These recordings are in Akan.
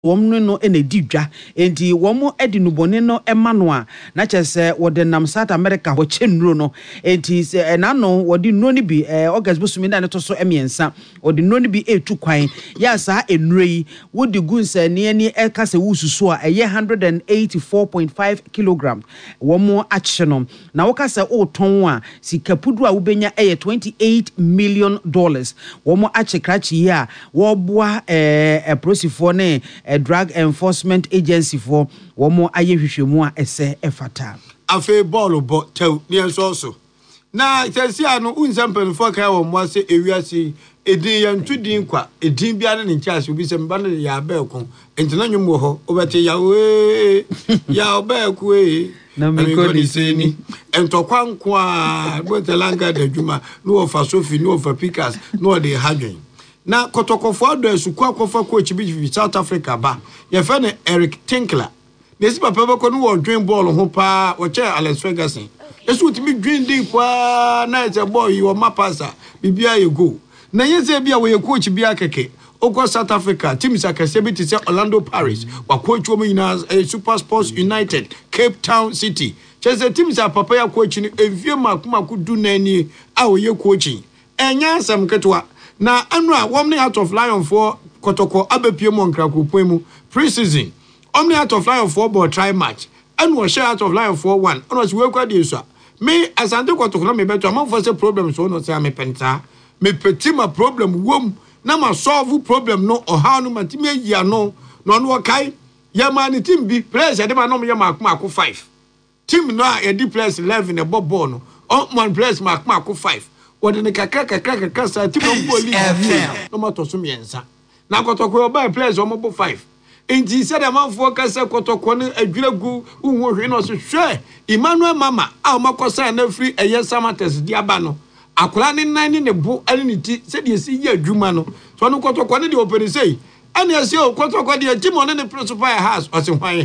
Woman no enedidwa enti womo edi nubone no emanoa na chese wode nam South America wo chenro no enti se na no wode no ni bi August busumi na to so emiensa wode no ni bi etu kwan ya sa enrei wode gunsa ne eka se wususu a 184.5 kg womo ache no na wo kasa o ton a sikapudu a wobenya $28 million womo ache krachi ya wo boa prosifo ne Drug Enforcement Agency for womo aye hwehwemu a ese efata afi ball bo tew ne so na tesi anu unsempel for kai wo mo se ewiase edin ya ntudin kwa edin bia ne nchaase obi se mba ne ya abeko entina nwum wo ho obete ya we ya obeko e na me ko ni seni entokwa nko a botelanga da djuma no ofa sofi no ofa pickers no de hadwen na kotokofo ado esuku akofa coach bi South Africa ba ye fe ne Eric Tinkler nesi papa beko no wo dwen ball ho pa wo che Alex Ferguson esu utimi dwen din kwa na ete boy yo mapasa bibia ye go na yeze bia wo ye coach bia keke Oko South Africa teams akase bi tse Orlando Paris wa coach wo nyina Super Sports United Cape Town City chese teams papa ya coach ni evie makumaku du nani a wo ye coaching enya asem ketwa na anu a womni out of Lion for kotoko abepie mo nkrakopon mu pre-season omni out of Lion for ball try match anu o share out of Lion for 1 ono si we kwa dey so me asante kotoko na me beto am for say problem so no say me penta me peti ma problem wom na ma solve problem no oha no matimi agia no no no kai ya ma ni team bi players de ma no me makoma 5 team no a di players 11 e ball no on man players makoma 5 wode ne kakra sa team no league no matter so miensa na kotoko oba players o mo 5 enti se da manfo kasa kotoko ne adwiragu unwo hwe no so hwe Emmanuel Mama a makosa na free eye Samates di aba no akola ne nan ne bo ani ne ti se de si ya adwuma no so no kotoko ne de opere sei ani ase o kotoko de team on ne principal house o se hwan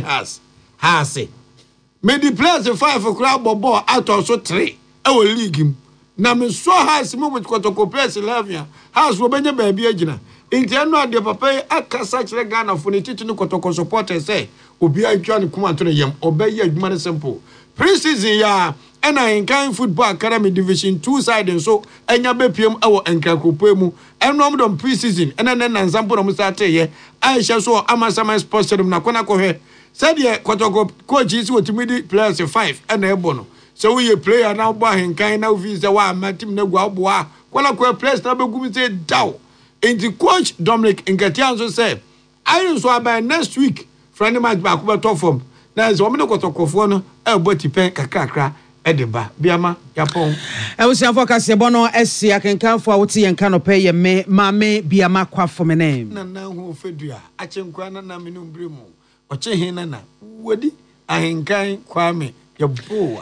house me di players 5 kura bobo out of so 3 e wo league na me so house me with kotoko players 11 house wo benye ba bia gina enti eno ade papa akasa kire Ghana fo ne titi no kotoko supporters say obi atwa ne kuma to ne yam obayi adwuma ne simple pre-season ya ena Nkan Football Academy Division 2 side so enya bepiem ewo Nkakopo mu enom dom pre-season ena na nsampo no start ye Aisha so Amasama Sports Stadium na kona kohwe said ye kotoko coach is otimidi players 5 ena ebo no so we player na bo Nkan na visa wa ma team na gwa bo a kona ko players na begum say daw enti coach Dominic Nketian so say I so about next week friendly match back over top form na so me kotokofo no e bo tipen kakakra edeba biama yapon Ewusiafo kase bono esi akenkanfo a wote yenka no pay ye me mame biama kwafo me name na hu fedua achenkwa na me no mbremu oche hin na wodi ahenkan kwame yeboa.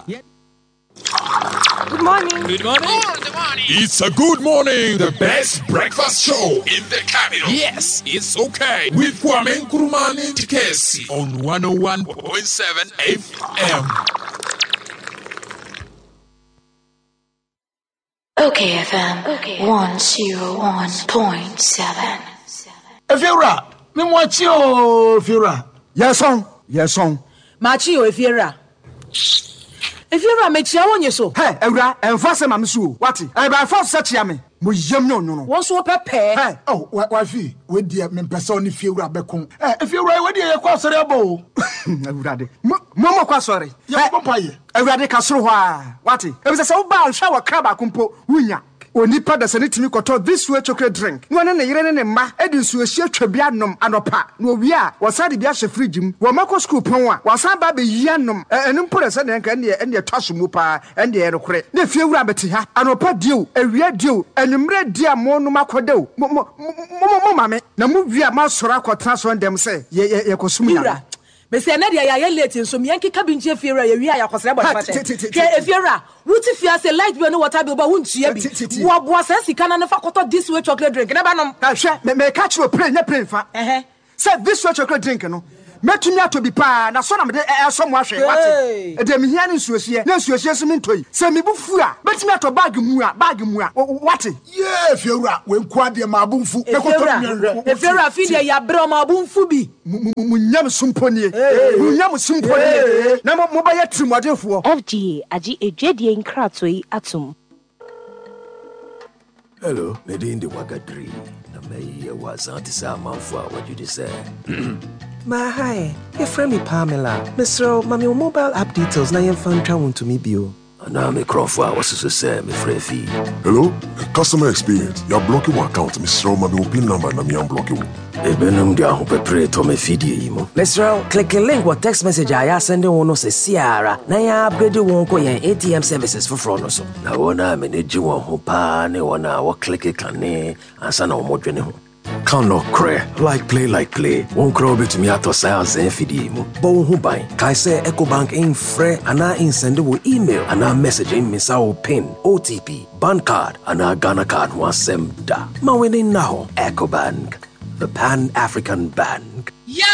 Good morning. Good morning. Oh, good morning. It's a good morning. The best breakfast show in the capital. Yes, it's okay. With Kwame Nkrumah and Kesi on 101.7 FM. Okay, FM. Okay. 101.7. Efiera, me mwachi o Efiera. Yes on. Machi o Efiera. Efiera mechia wonye so. Hey, Ewra, enfase mamsu. Wati? E ba force search me. Mo yem no. Won so pepe. Hey, oh, wafi, we dia me pesa oni Efiera bekon. Efiera we dia ye kwa sori abo. Ewra de. Mo kwa sori. Ya papaye. Ewra de kasoro ho a. Wati? E be se wo ba hwa wa kraba kumpo wunya. Onipa da sane timi koto this way chocolate drink. No ne yire ne mma edi nsu ehia twabia nom anopa. No wi a wasade bia hye fridge mu. Wo mako school pon a wasan ba be yia nom. Enu mpore se ne nka ne twaso mu pa ende ye rekore. Ne fie wura beti ha. Anopa dio, ewia dio, enumre dia mo no makodeo. Mo mame. Na mu wi a ma sora akotra so ndem se ye kosum ya. Bese na dia ya late nso me yanki kabinje Efiera ye wi a yakosere bo fa che. Ke Efiera wuti fia se light bill no water bill ba wuntua bi. Wo bo asa sika na ne fa koto this way chocolate drink na ba nom. Hwe me catch no play fa. Say this way chocolate drink no. metumi ato bi pa na so na me de eso mo ahwe wate e de me hia ne nsuohie na nsuohie so me ntoi se me bufu a metumi ato bag mu a wate ye fiewura we nko ade ma abumfu e ko to nwenre e fiewura fi de ya bre ma abumfu bi munyam sumponie munyam sumponie na mo ba ya trimodefo FGA agi edwedie nkratoi atum. Hello, Medindi Wagadri. Na was Antisa Manfa, what you say? Ma hi, your friend me Pamela. Mr. Mami mobile app details na yen fan twa to me bio. Now me Crawford was to say me free fee. Hello, customer experience. You're blocking my account, Mr. Mami pin number na me unblocking. Ebenum dia ho pepre to me feedie imo. Mr. Click a link what text message I send one no se Ciara. Na ya upgrade won ko yen ATM services for fraud no so. Na wona me ne ji won ho pa ne wona wo click kane ansa na wo dwene ho. Can no cray like play won crow bit me ato sales en fidi mu bo hu ban kai say EcoBank in free ana in send wo email ana message in misawo pin OTP bank card ana Ghana card wa semda ma weni na ho EcoBank, the Pan-African Bank.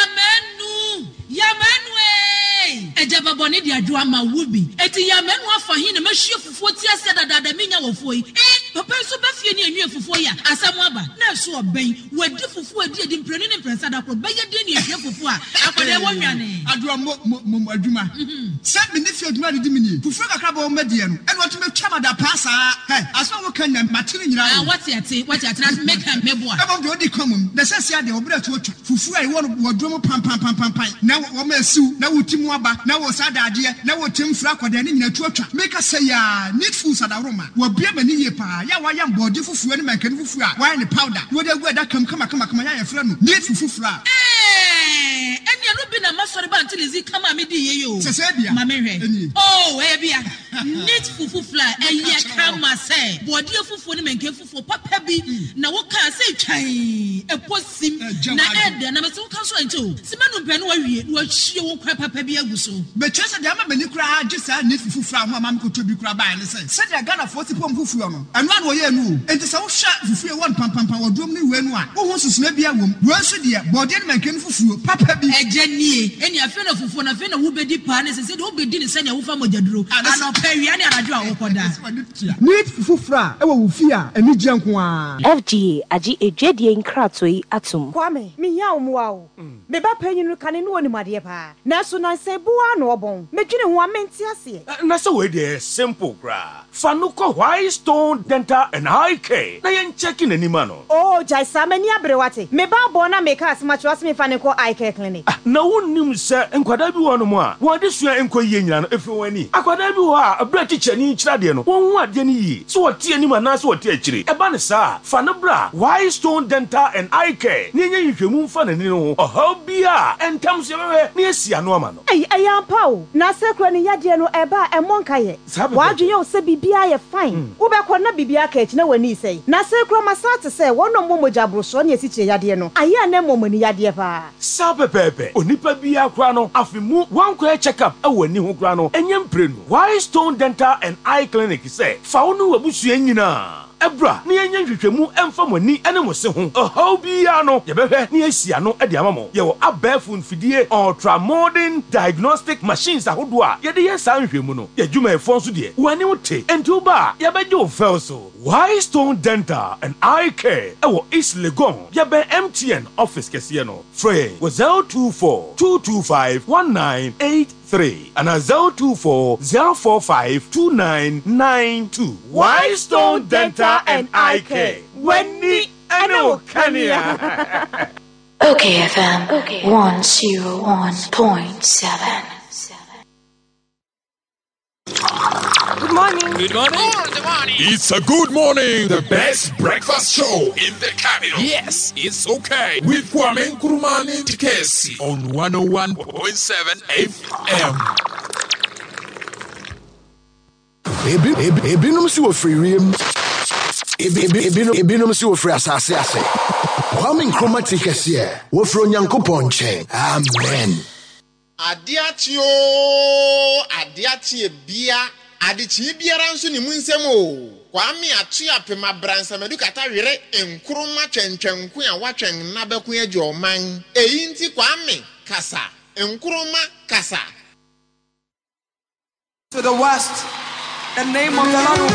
Yamenwe ejaba boni di adwa ma wubi eti yamenu afa hin na mahie fufuo ti ase dada menya wofo yi papa so ba fie ni enwe fufuo ya asamu aba na so oben wadi fufuo adi mprenu ne mpresa da kro beye di ni ehwe fufuo a akode wonwane adwa mo adwuma se me ne fie adwuma di mini fufuo kakra ba o medie no ene otu metwa mada pasa aso wo kan na matiri nyira wati ate na make am meboa ebe do di common na sese ade obra tu otwa fufuo ai wo wodwo pam na wo ma asiu na wo timu aba na wo sadade na wo timfra kwada ne nyina tu otwa make say ya need food sadaroma wo bia mani ye pa ya wa ya mbodi fufuo ne mankan fufuo a wa ne powder wo de gu da kama ya ye fra no need fufuo a eni anu bi na masori ba until izi kama me di ye yo sese bia ma me hwe oh e bia need fufuo eye kama say bodi fufuo ne mankan fufuo papa bi na wo ka say twan e posim na ede na me so ka so ento simanu mpɛ no wawie no ahie wo kwa papa bi aguso be chese de ama mani kra agisa ne fufuo ho ama me koto bi kra ba ne se se de Ghana 40 pom fufuo no eno an wo ye no enti se wo hwa fufuo won pam wodom ne we no a wo ho susuna bi awom wo so de body ne mankan fufuo papa bi ejanie eni afi na fufuo na afi na wo bedi pa ne se de wo bedi ne se ne wo fa mogyaduro ana pa wia ne anajo a wo koda need fufuo a e wo fi a eni gye nko a FGA agi edwedie nkratoi atum. Kwame me hia omwa o me ba panyinu kane no onimade pa na so na se bua no obon medwene ho amenti ase na so we dey simple gra fanuko Whitestone Dental and Eye Care na yen checking anima no oh jai samani abrewate me ba bo na me ka asma chwas me faniko Eye Care clinic na wonnim se enkwada bi wono mo a won de sua enkoyie nyina no efi wani akwada bi wo a abra tichani kyira de no won hu ade ne yi so wote anima na so wote akire eba ne sa fanabra Whitestone Dental and Eye Care ni yen hwehwemu mfa ne no bia entam se wewe ni esia no ama no ayampa o na sekro ne yade no eba emonka ye wadwe o se bibia ye fine wo be ko na bibia ka echi na wani sei na sekro masate se wono momoja broso ne esiche yade no aye na momani yade pa sapepepe onipa bia kra no afimu wankwa check up awani ho kra no enyem prenu Whitestone Dental and Eye Clinic say fa wo no wabusua nyina ebra ni enye hwehwemu emfa mani ene mo se ho bia no ye behwe ni esia no e de amamo ye wo abafu mfidie ultra modern diagnostic machines ahodo a ye de ye san hwehwemu no ye dwuma efo nso de wani wote enti uba ye beje o fel so Whitestone Dental and Eye Care e wo East Legon ye be MTN office kese no free wo 024 225 1983 and 024 045 2992 Whitestone Dental and Eye Care. Wendy Kania. Okay, FM 101.7. Good morning. Good morning. Good morning. It's a good morning. The best breakfast show in the capital. Yes, it's okay. With Kwame Nkrumah and Tikesi on 101.7 FM. Ebinom si wo free wiem. Ebinom si wo free asase ase. Kwame Nkrumah Tikesi wo free Onyankopɔn nkyɛn. Amen. Adiatie bia adichi biara nso ni mu nsɛm o. Kwame atu apema bransamadu kata were Nkrumah twentwenko a watwen na bɛko agye ɔman. Eyi nti Kwame kasa Nkrumah kasa. To the west, the name of the Lord will